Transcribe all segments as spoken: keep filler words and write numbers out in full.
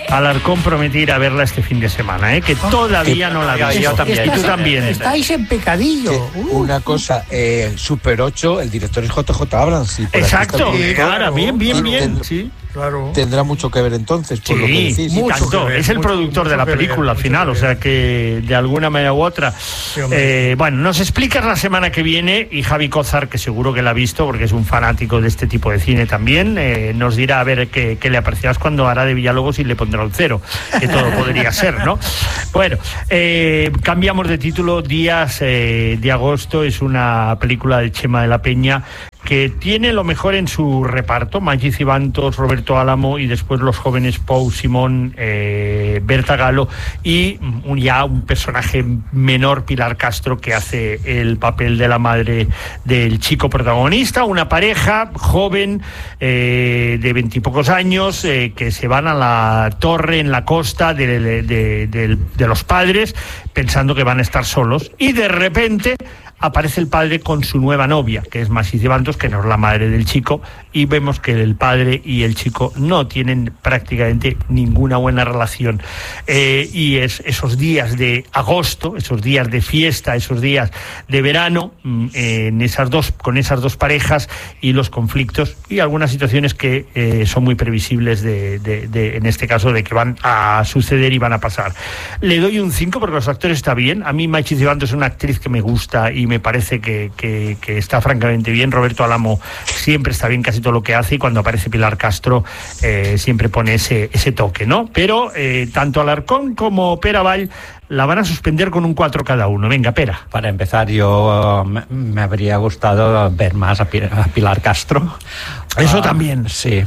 Alarcón prometí ir a verla este fin de semana, ¿eh? que todavía no la he visto. Y tú también. Estáis en pecadillo. Uh. Una cosa, eh, Super ocho, el director es J J Abrams. Exacto, claro, bien, bien, bien. Sí. Claro. Tendrá mucho que ver entonces, por sí, lo que decís. Mucho ver, es el mucho, productor mucho de la película al final, o sea que de alguna manera u otra. Sí, eh, bueno, nos explicas la semana que viene y Javi Cózar, que seguro que la ha visto porque es un fanático de este tipo de cine también, eh, nos dirá a ver qué, qué le aprecias cuando hará de Villalobos y le pondrá un cero, que todo podría ser, ¿no? Bueno, eh, cambiamos de título. Días eh, de agosto es una película de Chema de la Peña que tiene lo mejor en su reparto: Maggi Cibantos, Roberto Álamo y después los jóvenes Pau Simón, eh, Berta Galo y un, ya un personaje menor, Pilar Castro, que hace el papel de la madre del chico protagonista. Una pareja joven eh, de veintipocos años eh, que se van a la torre en la costa de, de, de, de, de los padres pensando que van a estar solos y de repente aparece el padre con su nueva novia, que es Maggi Cibantos, que no es la madre del chico, y vemos que el padre y el chico no tienen prácticamente ninguna buena relación. Eh, y es esos días de agosto, esos días de fiesta, esos días de verano, eh, en esas dos, con esas dos parejas y los conflictos y algunas situaciones que eh, son muy previsibles de, de, de, en este caso, de que van a suceder y van a pasar. Le doy un cinco porque los actores están bien. A mí Maggi Cibantos es una actriz que me gusta y me parece que, que, que está francamente bien. Roberto Álamo siempre está bien casi todo lo que hace, y cuando aparece Pilar Castro eh, siempre pone ese, ese toque, ¿no? Pero eh, tanto Alarcón como Pere Avall la van a suspender con un cuatro cada uno. Venga, Pera. Para empezar, yo me, me habría gustado ver más a, a Pilar Castro. Eso uh, también. Sí.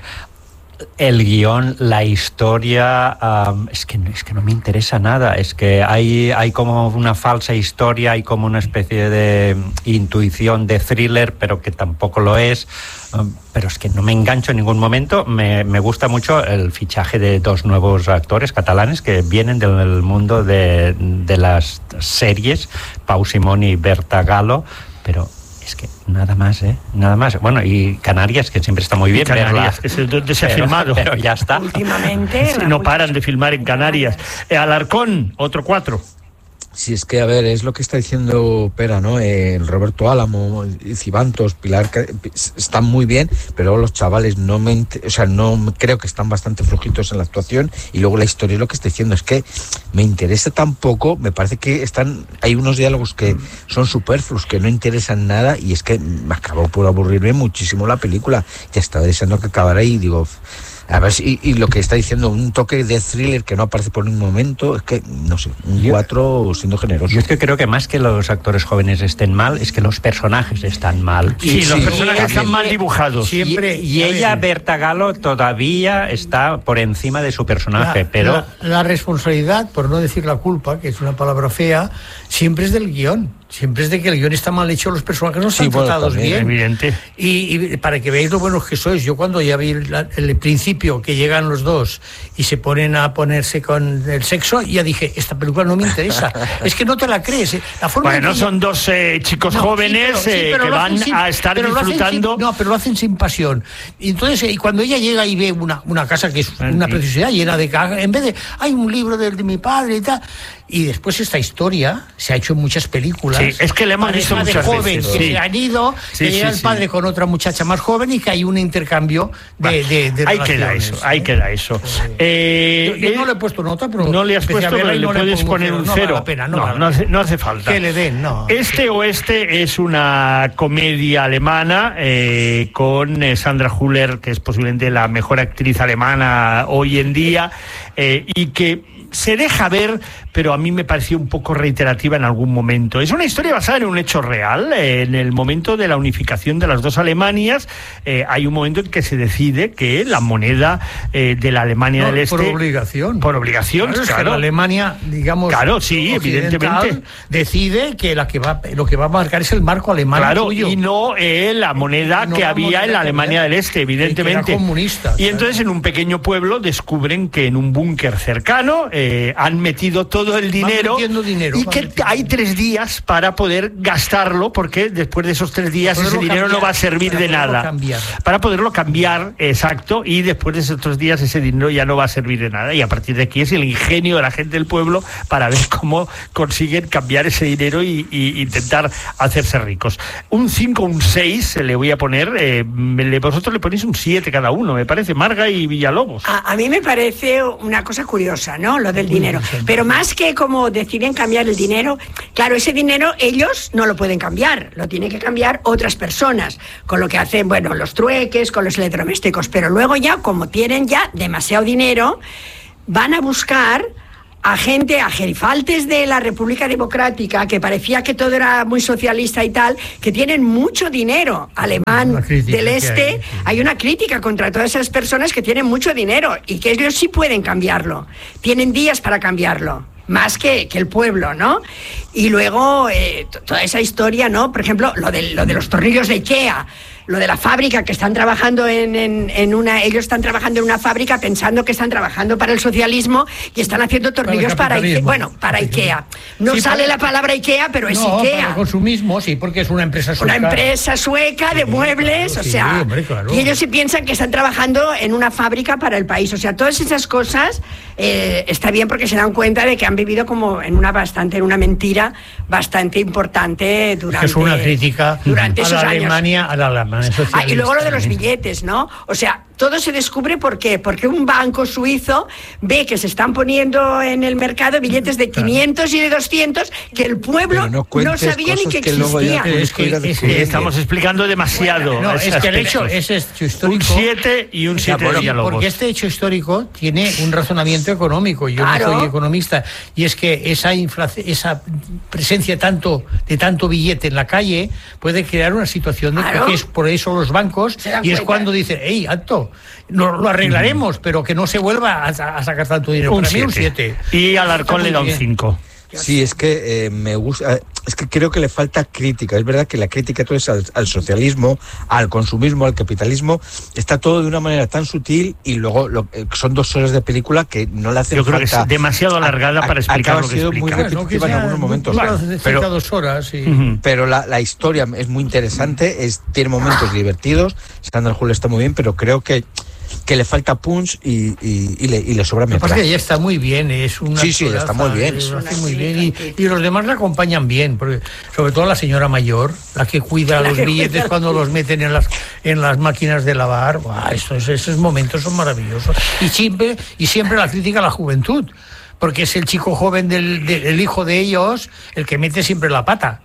El guión, la historia, um, es que es que no me interesa nada. Es que hay hay como una falsa historia, hay como una especie de intuición de thriller, pero que tampoco lo es. Um, pero es que no me engancho en ningún momento. Me, me gusta mucho el fichaje de dos nuevos actores catalanes que vienen del mundo de, de las series, Pau Simón y Berta Galo, pero es que nada más, ¿eh? Nada más. Bueno, y Canarias, que siempre está muy bien. Canarias, verla, que es donde se ha pero, filmado. Pero ya está. Últimamente. Sí, no paran de filmar en Canarias. Eh, Alarcón, otro cuatro. Sí, es que, a ver, es lo que está diciendo Pera, ¿no? Eh, el Roberto Álamo, Cibantos, Pilar, están muy bien, pero los chavales no me, o sea, no creo que están bastante flojitos en la actuación, y luego la historia es lo que está diciendo, es que me interesa tan poco, me parece que están, hay unos diálogos que son superfluos, que no interesan nada, y es que me acabó por aburrirme muchísimo la película. Ya estaba deseando que acabara y digo, a ver, y, y lo que está diciendo, un toque de thriller que no aparece por ningún momento, es que, no sé, un cuatro siendo generoso. Yo es que creo que más que los actores jóvenes estén mal, es que los personajes están mal. Sí, sí los personajes sí, están mal dibujados. Siempre, y, y ella, Berta Galo, todavía está por encima de su personaje, la, pero... La, la responsabilidad, por no decir la culpa, que es una palabra fea, siempre es del guión. Siempre es de que el guión está mal hecho, los personajes no están sí, bueno, tratados bien. Evidente. Y, y para que veáis lo buenos que sois, yo cuando ya vi la, el principio que llegan los dos y se ponen a ponerse con el sexo, ya dije, esta película no me interesa. Es que no te la crees. ¿eh? La forma bueno, que son ella... dos eh, chicos no, jóvenes sí, pero, sí, eh, pero que van sin, a estar disfrutando. Sin, no, pero lo hacen sin pasión. Y entonces, eh, cuando ella llega y ve una, una casa que es una preciosidad llena de cajas, en vez de, hay un libro de, de mi padre y tal, y después esta historia se ha hecho en muchas películas. Sí, es que le hemos visto muchas joven veces. Que Sí. se han ido, sí, que llega sí, el padre sí. con otra muchacha más joven y que hay un intercambio de, de, de ahí relaciones. queda eso, ¿eh? Ahí queda eso. Eh, yo, yo no le he puesto nota, pero no le has puesto, pero le, no puedes le poner un no cero. Vale la pena, no, no, vale no, hace, no hace falta. Que le den, no. Este Oeste es una comedia alemana eh, con eh, Sandra Hüller, que es posiblemente la mejor actriz alemana hoy en día, eh, y que se deja ver, pero a mí me pareció un poco reiterativa en algún momento. Es una historia basada en un hecho real. Eh, en el momento de la unificación de las dos Alemanias, eh, hay un momento en que se decide que la moneda eh, de la Alemania no, del Este... Por obligación. Por obligación, claro. claro. Es que la Alemania, digamos... Claro, sí, evidentemente. Decide que, la que va, lo que va a marcar es el marco alemán. Claro, tuyo. y no eh, la moneda no que la había moneda en la Alemania del Este, evidentemente. Que era comunista. Y entonces en un pequeño pueblo descubren que en un búnker cercano eh, han metido todo todo el dinero, dinero y que metiendo. hay tres días para poder gastarlo, porque después de esos tres días ese dinero cambiar, no va a servir de nada. Cambiar. Para poderlo cambiar, exacto, y después de esos tres días ese dinero ya no va a servir de nada. Y a partir de aquí es el ingenio de la gente del pueblo para ver cómo consiguen cambiar ese dinero y, y intentar hacerse ricos. Un cinco, un seis le voy a poner, eh, vosotros le ponéis un siete cada uno, me parece, Marga y Villalobos. A, a mí me parece una cosa curiosa, ¿no? Lo del dinero. Pero más que como deciden cambiar el dinero, claro, ese dinero ellos no lo pueden cambiar, lo tienen que cambiar otras personas, con lo que hacen, bueno, los trueques, con los electrodomésticos, pero luego ya, como tienen ya demasiado dinero, van a buscar a gente, a gerifaltes de la República Democrática, que parecía que todo era muy socialista y tal, que tienen mucho dinero, alemán del este, hay, sí. hay una crítica contra todas esas personas que tienen mucho dinero y que ellos sí pueden cambiarlo, tienen días para cambiarlo, más que, que el pueblo, ¿no? Y luego eh, toda esa historia, ¿no? Por ejemplo, lo de, lo de los tornillos de Ikea, lo de la fábrica, que están trabajando en, en, en una... Ellos están trabajando en una fábrica pensando que están trabajando para el socialismo y están haciendo tornillos para, para Ikea. Bueno, para Ikea. No sí, sale para... la palabra Ikea, pero es no, Ikea. Para consumismo, sí, porque es una empresa sueca. Una empresa sueca de sí, muebles, claro, o sea... Sí, hombre, claro. Y ellos sí piensan que están trabajando en una fábrica para el país. O sea, todas esas cosas eh, está bien porque se dan cuenta de que han vivido como en una bastante, en una mentira bastante importante durante... Es una crítica durante a esos la años. Alemania, a la Alemania. Ah, y luego lo de los billetes, ¿no? O sea, todo se descubre ¿por qué? Porque un banco suizo ve que se están poniendo en el mercado billetes de quinientos y de doscientos que el pueblo no, no sabía ni que, que existían. Es que, es que estamos explicando demasiado. Bueno, no, es que el hecho, ese hecho histórico... Un siete y un siete de Villalobos. Porque este hecho histórico tiene un razonamiento económico. Yo claro. no soy economista. Y es que esa inflación, esa presencia tanto de tanto billete en la calle puede crear una situación de claro. que es por eso los bancos, y es cuenta. Cuando dicen, hey, alto, no, lo arreglaremos, mm. pero que no se vuelva a, a sacar tanto dinero. Un Para mí un siete. Y Alarcón le da un cinco. Sí, es que eh, me gusta, es que creo que le falta crítica. Es verdad que la crítica todo es al, al socialismo, al consumismo, al capitalismo, está todo de una manera tan sutil y luego lo, eh, son dos horas de película que no le hacen Yo creo falta. Que es demasiado alargada a, para explicar acaba lo que siendo explica. muy repetitiva en algunos momentos. Bueno, pero dos horas. Y... uh-huh. Pero la, la historia es muy interesante, es, tiene momentos divertidos. Sandra Hull está muy bien, pero creo que que le falta punch y, y, y, le, y le sobra metraje. Porque ella está muy bien, es una sí, sí, ella está muy bien. Lo hace muy bien y, y los demás la acompañan bien, porque sobre todo la señora mayor, la que cuida la los que billetes cuida. Cuando los meten en las en las máquinas de lavar, ¡buah! Esos, esos momentos son maravillosos. Y siempre, y siempre la crítica a la juventud, porque es el chico joven del, del hijo de ellos el que mete siempre la pata.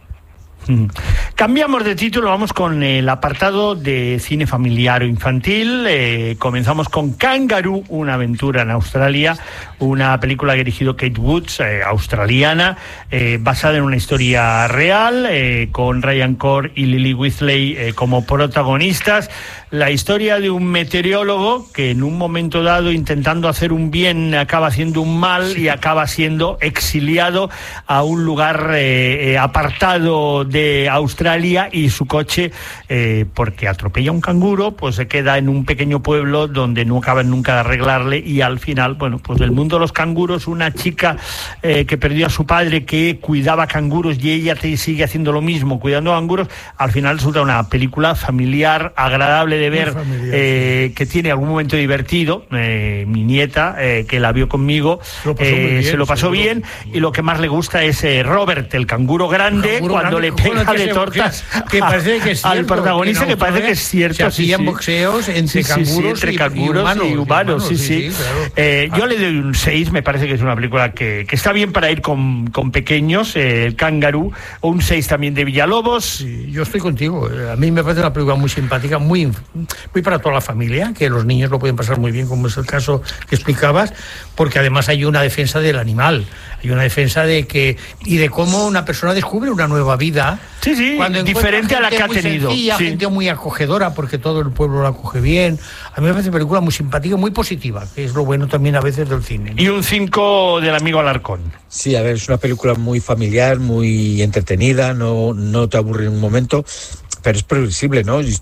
Cambiamos de título, vamos con el apartado de cine familiar o infantil. Eh, comenzamos con Kangaroo, una aventura en Australia, una película que ha dirigido Kate Woods, eh, australiana, eh, basada en una historia real, eh, con Ryan Corr y Lily Whitley eh, como protagonistas. La historia de un meteorólogo que en un momento dado, intentando hacer un bien, acaba haciendo un mal y acaba siendo exiliado a un lugar eh, eh, apartado de Australia, y su coche, eh, porque atropella un canguro, pues se queda en un pequeño pueblo donde no acaban nunca de arreglarle, y al final, bueno, pues el mundo de los canguros, una chica eh, que perdió a su padre que cuidaba canguros y ella te sigue haciendo lo mismo, cuidando canguros, al final resulta una película familiar, agradable de ver, familiar, eh, sí. que tiene algún momento divertido. Eh, mi nieta, eh, que la vio conmigo, lo eh, bien, se lo pasó seguro. bien, y lo que más le gusta es eh, Robert, el canguro grande, canguro cuando grande, le pega de tortas que, que parece que es cierto, al protagonista, que, que parece que es cierto. Se hacían sí, sí. boxeos entre sí, canguros, sí, sí, entre y, canguros y humanos, y humanos sí, sí. sí, sí. Claro. Eh, yo ah. le doy un seis, me parece que es una película que, que está bien para ir con, con pequeños, eh, el Kangaroo, o un seis también de Villalobos. Sí, yo estoy contigo, a mí me parece una película muy simpática, muy, muy para toda la familia, que los niños lo pueden pasar muy bien, como es el caso que explicabas, porque además hay una defensa del animal, hay una defensa de que y de cómo una persona descubre una nueva vida. Sí, sí, cuando diferente a la que ha tenido. Sencilla, sí. Gente muy acogedora, porque todo el pueblo la acoge bien. A mí me parece una película muy simpática, muy positiva, que es lo bueno también a veces del cine, ¿no? Y un cinco del amigo Alarcón. Sí, a ver, es una película muy familiar, muy entretenida, no, no te aburre en un momento, pero es previsible, ¿no?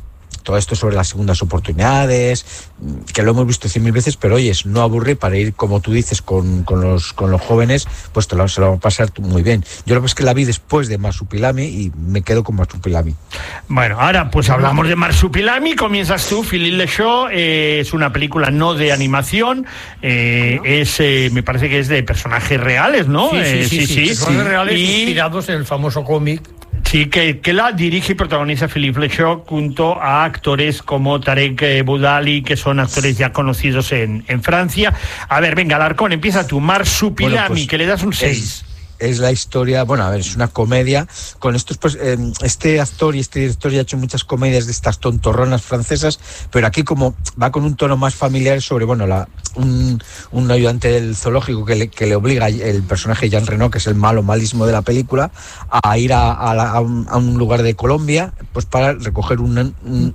todo esto sobre las segundas oportunidades, que lo hemos visto cien mil veces, pero oye, no aburre para ir, como tú dices, con, con, los, con los jóvenes, pues te lo, se lo va a pasar muy bien. Yo lo que es que la vi después de Marsupilami y me quedo con Marsupilami. Bueno, ahora pues hablamos de Marsupilami, comienzas tú, Philippe Lachaud, eh, es una película no de animación, eh, ¿no? es, eh, me parece que es de personajes reales, ¿no? Sí, sí, eh, sí, sí, sí, personajes sí. reales y... inspirados en el famoso cómic. Sí, que, que la dirige y protagoniza Philippe Lachaud junto a actores como Tarek Boudali, que son actores ya conocidos en, en Francia. A ver, venga, Alarcón, empieza tú, Marsupilami, bueno, pues, que le das un seis. Es la historia, bueno, a ver, es una comedia con estos, pues, eh, este actor y este director ya ha hecho muchas comedias de estas tontorronas francesas, pero aquí como va con un tono más familiar sobre, bueno, la, un, un ayudante del zoológico que le, que le obliga el personaje Jean Reno, que es el malo malísimo de la película, a ir a, a, la, a, un, a un lugar de Colombia, pues para recoger un, un